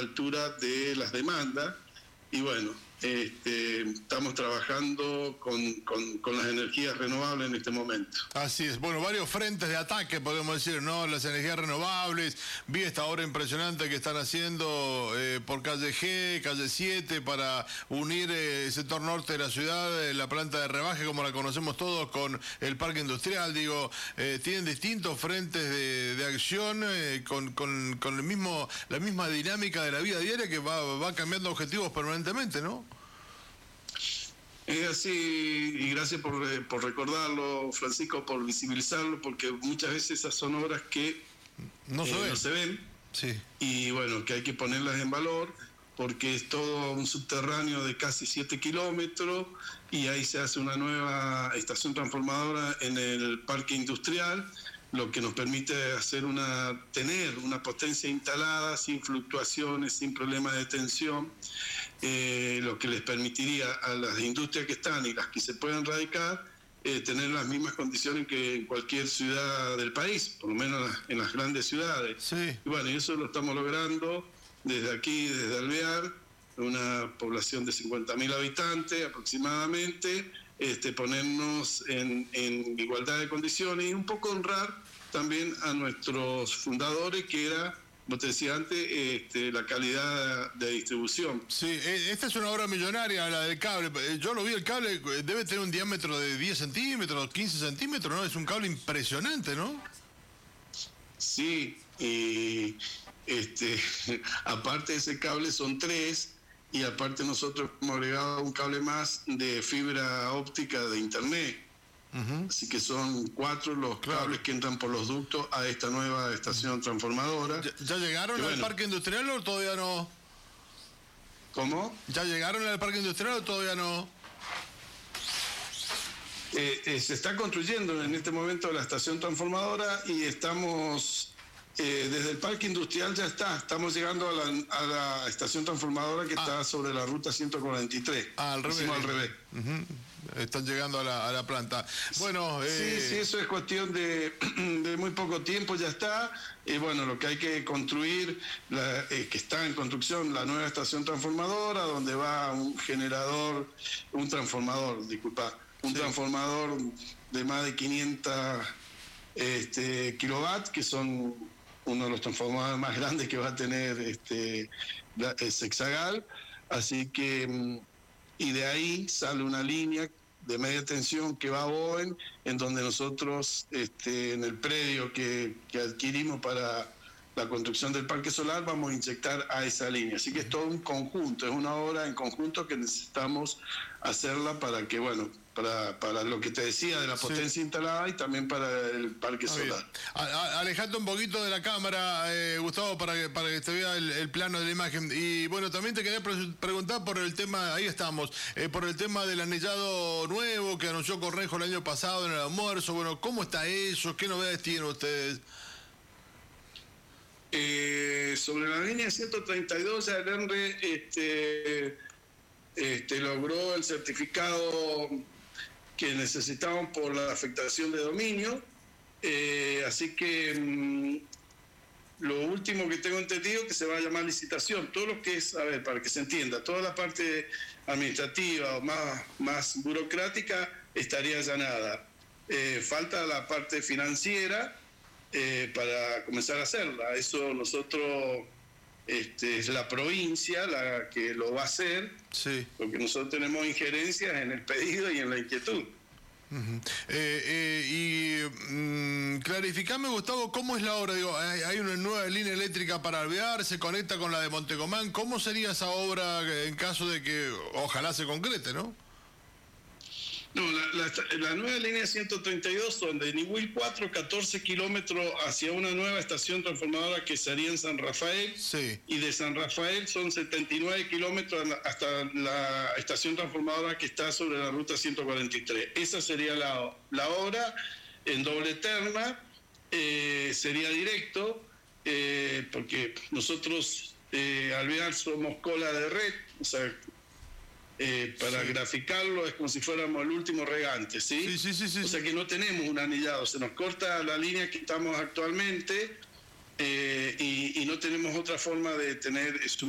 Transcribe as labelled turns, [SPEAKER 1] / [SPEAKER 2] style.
[SPEAKER 1] altura de las demandas. Y bueno, estamos trabajando con las energías renovables en este momento.
[SPEAKER 2] Así es. Bueno, varios frentes de ataque, podemos decir, ¿no? Las energías renovables. Vi esta obra impresionante que están haciendo por calle G, calle 7, para unir el sector norte de la ciudad, la planta de rebaje, como la conocemos todos, con el parque industrial. Digo, tienen distintos frentes de acción con la misma dinámica de la vida diaria, que va cambiando objetivos permanentemente, ¿no?
[SPEAKER 1] Es así, y gracias por recordarlo, Francisco, por visibilizarlo, porque muchas veces esas son obras que no se ven,
[SPEAKER 2] sí.
[SPEAKER 1] Y bueno, que hay que ponerlas en valor, porque es todo un subterráneo de casi 7 kilómetros, y ahí se hace una nueva estación transformadora en el parque industrial, lo que nos permite tener una potencia instalada sin fluctuaciones, sin problemas de tensión, lo que les permitiría a las industrias que están y las que se puedan radicar tener las mismas condiciones que en cualquier ciudad del país, por lo menos en las grandes ciudades.
[SPEAKER 2] Sí.
[SPEAKER 1] Y bueno, y eso lo estamos logrando desde aquí, desde Alvear, una población de 50.000 habitantes aproximadamente, ponernos en igualdad de condiciones y un poco honrar también a nuestros fundadores, que era, como te decía antes, la calidad de distribución.
[SPEAKER 2] Sí, esta es una obra millonaria, la del cable. Yo lo vi, el cable debe tener un diámetro de 10 centímetros, 15 centímetros, ¿no? Es un cable impresionante, ¿no?
[SPEAKER 1] Sí, y aparte de ese cable son 3, y aparte nosotros hemos agregado un cable más de fibra óptica de internet. Uh-huh. Así que son 4 los cables que entran por los ductos a esta nueva estación transformadora.
[SPEAKER 2] ¿Ya llegaron al parque industrial o todavía no?
[SPEAKER 1] ¿Cómo?
[SPEAKER 2] ¿Ya llegaron al parque industrial o todavía no?
[SPEAKER 1] Se está construyendo en este momento la estación transformadora y estamos... desde el parque industrial ya estamos llegando a la estación transformadora que está sobre la ruta 143.
[SPEAKER 2] Al revés. Uh-huh. Están llegando a la planta. Bueno,
[SPEAKER 1] sí, eso es cuestión de muy poco tiempo, ya está. Bueno, lo que hay que construir, que está en construcción, la nueva estación transformadora, donde va un transformador de más de 500 kilowatts, que son uno de los transformadores más grandes que va a tener Sexagal. Así que, y de ahí sale una línea de media tensión que va a Bowen, en donde nosotros, en el predio que adquirimos para la construcción del parque solar, vamos a inyectar a esa línea. Así que es todo un conjunto, es una obra en conjunto que necesitamos hacerla para que, bueno, para lo que te decía de la potencia instalada y también para el parque solar.
[SPEAKER 2] Alejate un poquito de la cámara, Gustavo, para que te vea el plano de la imagen. Y bueno, también te quería preguntar por el tema, ahí estamos, por el tema del anillado nuevo que anunció Cornejo el año pasado en el almuerzo. Bueno, ¿cómo está eso? ¿Qué novedades tienen ustedes?
[SPEAKER 1] Sobre la línea 132, ya el ENRE logró el certificado que necesitaban por la afectación de dominio, así que lo último que tengo entendido que se va a llamar licitación. Todo lo que es, a ver, para que se entienda, toda la parte administrativa o más burocrática estaría allanada. Falta la parte financiera para comenzar a hacerla. Eso nosotros, es la provincia la que lo va a hacer, sí, porque nosotros tenemos injerencias en el pedido y en la inquietud.
[SPEAKER 2] Uh-huh. Clarificame, Gustavo, ¿cómo es la obra? Digo, hay una nueva línea eléctrica para Alvear, se conecta con la de Montecomán. ¿Cómo sería esa obra en caso de que ojalá se concrete, no?
[SPEAKER 1] No, la nueva línea 132 son de Niwil 4, 14 kilómetros hacia una nueva estación transformadora que sería en San Rafael,
[SPEAKER 2] sí,
[SPEAKER 1] y de San Rafael son 79 kilómetros hasta la estación transformadora que está sobre la ruta 143. Esa sería la obra en doble terna, sería directo, porque nosotros Alvear somos cola de red, o sea, para graficarlo es como si fuéramos el último regante, ¿sí?
[SPEAKER 2] Sí.
[SPEAKER 1] O sea que no tenemos un anillado, se nos corta la línea que estamos actualmente y no tenemos otra forma de tener